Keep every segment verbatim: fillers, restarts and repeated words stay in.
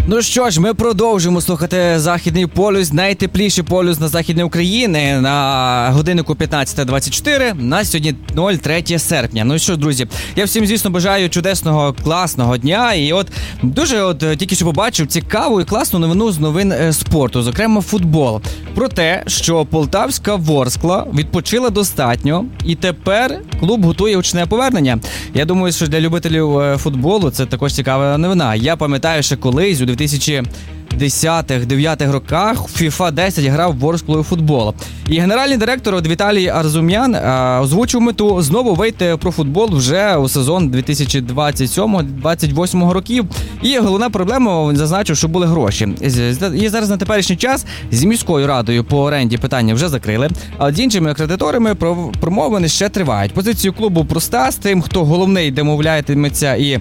Ну що ж, ми продовжуємо слухати Західний полюс, найтепліший полюс на Західній Україні на годиннику п'ятнадцята двадцять чотири, на сьогодні третє серпня. Ну що, друзі, я всім, звісно, бажаю чудесного, класного дня. І от дуже от тільки що побачив цікаву і класну новину з новин е, спорту, зокрема футбол. Про те, що полтавська Ворскла відпочила достатньо і тепер клуб готує очне повернення. Я думаю, що для любителів е, футболу це також цікава новина. Я пам'ятаю, що колись у дві тисячі десятих-дев'ятих роках фіфа десять грав Ворсклою футбол. І генеральний директор Віталій Арзум'ян а, озвучив мету знову вийти про футбол вже у сезон дві тисячі двадцять сьомого двадцять восьмого років. І головна проблема, він зазначив, що були гроші. І зараз на теперішній час з міською радою по оренді питання вже закрили, а з іншими кредиторами промовини ще тривають. Позиція клубу проста: з тим, хто головний домовлятиметься і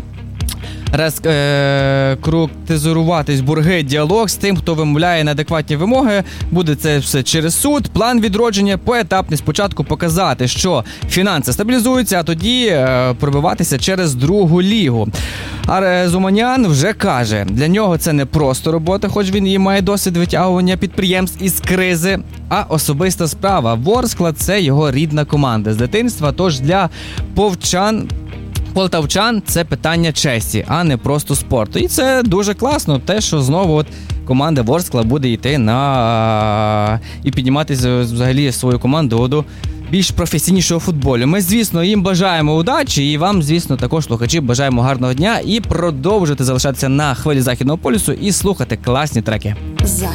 реструктуризуватись борги, діалог з тим, хто вимовляє неадекватні вимоги. Буде це все через суд. План відродження поетапний. Спочатку показати, що фінанси стабілізуються, а тоді е, пробиватися через другу лігу. А Зуманян вже каже, для нього це не просто робота, хоч він і має досвід витягування підприємств із кризи, а особиста справа. Ворскла – це його рідна команда з дитинства, тож для повчан полтавчан це питання честі, а не просто спорту. І це дуже класно, те, що знову от команда Ворскла буде йти на і підніматися взагалі свою команду до більш професійнішого футболу. Ми, звісно, їм бажаємо удачі, і вам, звісно, також, слухачі, бажаємо гарного дня і продовжуйте залишатися на хвилі Західного полюсу і слухати класні треки.